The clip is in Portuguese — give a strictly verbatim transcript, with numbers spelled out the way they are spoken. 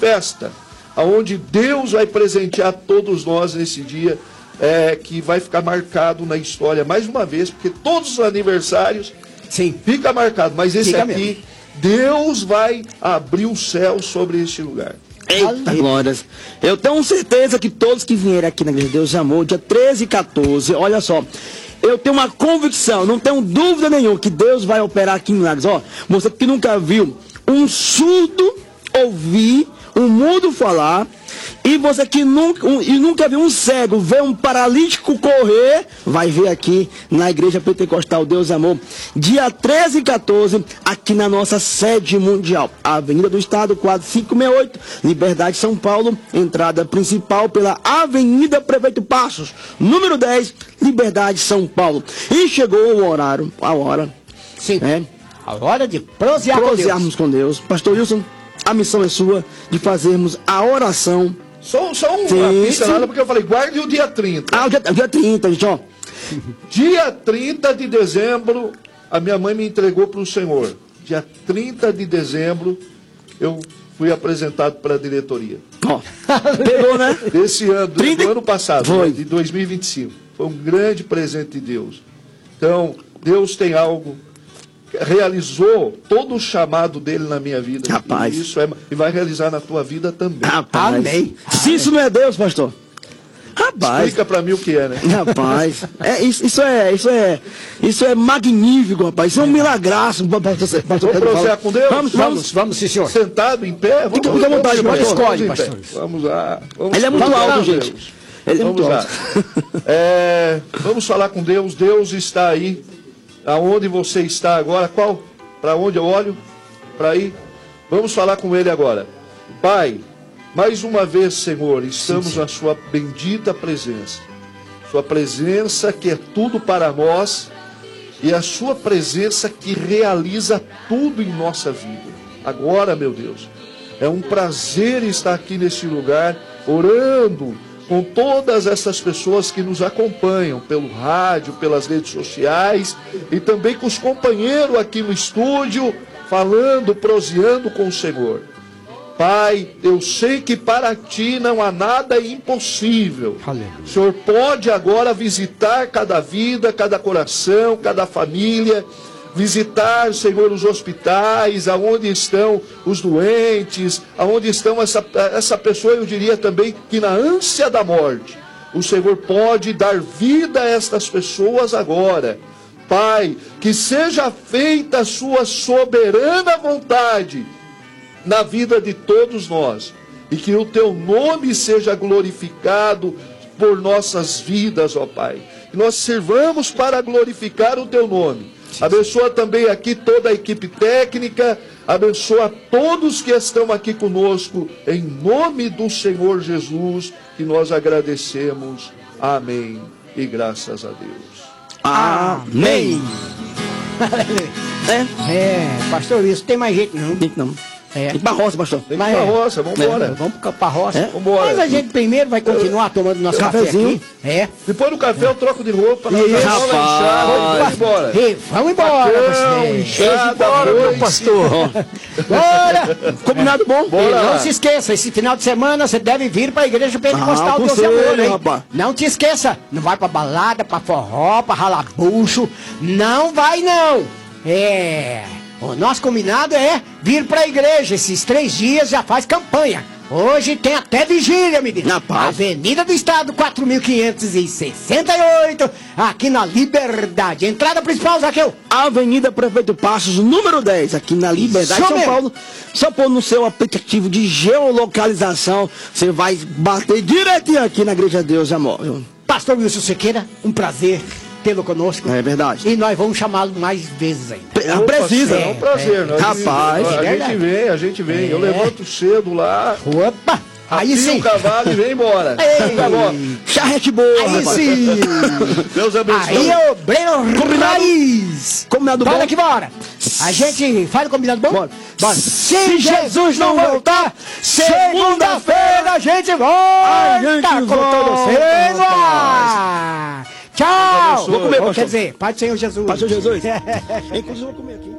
festa, onde Deus vai presentear todos nós nesse dia, é, que vai ficar marcado na história mais uma vez, porque todos os aniversários Sim. fica marcado, mas esse Fica aqui, mesmo. Deus vai abrir o céu sobre este lugar. Eita, glórias. Eu tenho certeza que todos que vierem aqui na Igreja de Deus de Amor, dia treze e quatorze, olha só, eu tenho uma convicção, não tenho dúvida nenhuma que Deus vai operar aqui em milagres. Ó, você que nunca viu um surdo ouvir, um mudo falar, e você que nunca, um, e nunca viu um cego ver um paralítico correr, vai ver aqui na Igreja Pentecostal Deus Amor, dia treze e quatorze, aqui na nossa sede mundial, Avenida do Estado, quadro cinco seis oito, Liberdade, São Paulo, entrada principal pela Avenida Prefeito Passos, número dez, Liberdade, São Paulo. E chegou o horário, a hora. Sim. É, A hora de prosear com Deus. prosearmos com Deus. Pastor Wilson, a missão é sua de fazermos a oração. Só, só uma Sim, pincelada, sim. porque eu falei, guarde o dia trinta. Ah, o dia, o dia trinta, gente, ó. Dia trinta de dezembro, a minha mãe me entregou para o Senhor. Dia trinta de dezembro, eu fui apresentado para a diretoria. Ó, pegou, né? Desse ano, do, trinta do ano passado, Foi. né, de dois mil e vinte e cinco. Foi um grande presente de Deus. Então, Deus tem algo, realizou todo o chamado dele na minha vida. Rapaz. E, isso é, e vai realizar na tua vida também. Rapaz. Amém. Se isso não é Deus, pastor. Rapaz. Explica para mim o que é, né? Rapaz. É, isso, isso é, isso é, isso é magnífico, rapaz. Isso é um milagraço. Pastor, pastor, Vamos prosear com Deus? Vamos, Vamos, vamos. vamos, sim, senhor. Sentado, em pé? Vamos, Fica- fica à vontade, vamos, pastor. vamos em Escolhe, pé. pastor. Vamos lá. Vamos, Ele é muito vamos alto, lá, gente. Deus. Ele é Vamos muito lá. alto. É, vamos falar com Deus. Deus está aí. Aonde você está agora? Qual? Para onde eu olho? Para aí? Vamos falar com Ele agora. Pai, mais uma vez, Senhor, estamos Sim, sim. na Sua bendita presença. Sua presença que é tudo para nós e a Sua presença que realiza tudo em nossa vida. Agora, meu Deus, é um prazer estar aqui nesse lugar, orando com todas essas pessoas que nos acompanham pelo rádio, pelas redes sociais e também com os companheiros aqui no estúdio, falando, proseando com o Senhor. Pai, eu sei que para Ti não há nada impossível. Aleluia. O Senhor pode agora visitar cada vida, cada coração, cada família, visitar, Senhor, os hospitais, aonde estão os doentes, aonde estão essa, essa pessoa, eu diria também, que na ânsia da morte, o Senhor pode dar vida a estas pessoas agora. Pai, que seja feita a Sua soberana vontade na vida de todos nós, e que o Teu nome seja glorificado por nossas vidas, ó Pai. Que nós servamos para glorificar o Teu nome. Abençoa também aqui toda a equipe técnica, abençoa todos que estão aqui conosco, em nome do Senhor Jesus, que nós agradecemos. Amém. E graças a Deus. Amém. É, É, pastor, isso tem mais jeito não. tem que não. É. Tem que ir pra roça, pastor. Tem que Mas ir pra é. roça, vamos embora. É, vamos pra- pra roça. É? Vambora. Mas a gente primeiro vai continuar tomando nosso café Cafezinho. aqui. É. Depois do café eu troco de roupa, nós Isso, vamos lá, rapaz. inchado, vamos embora. Ei, vamos embora, Facão, pastor. inchada, Bora, meu foice. pastor. Bora. Combinado bom? Bora E lá. não se esqueça, esse final de semana você deve vir pra Igreja Pentecostal Ah, Deus e conselho, Amor, hein? rapaz. Não te esqueça, não vai pra balada, pra forró, pra ralabucho. Não vai, não. É. O nosso combinado é vir pra igreja. Esses três dias já faz campanha. Hoje tem até vigília, menino. Rapaz. Avenida do Estado, quatro mil quinhentos e sessenta e oito, aqui na Liberdade. Entrada principal, Zaqueu. Avenida Prefeito Passos, número dez, aqui na Liberdade, Isso São mesmo. Paulo. Só pôr no seu aplicativo de geolocalização, você vai bater direitinho aqui na Igreja de Deus e Amor. viu? Pastor Wilson Sequeira, um prazer tê-lo conosco. É verdade. E nós vamos chamá-lo mais vezes ainda. Pre- Opa, Precisa. É um prazer. nós- Rapaz, a é gente verdade. vem, a gente vem. Eu É. levanto cedo lá, Opa! Aí apio sim! o cavalo e vem embora. Ei. Tá bom. Charrete boa, Aí rapaz. sim! Deus abençoe. Aí é o Breno Combinado. Raiz! Combinado Bora bom? que bora! A gente faz o combinado bom? Bora. Bora. Se Jesus não voltar, segunda-feira a gente volta! A gente com volta, todo vocês lá! Tchau! Vou comer, Ou pastor. quer dizer, Pai do Senhor Jesus! Pastor Jesus. Inclusive, eu vou comer aqui.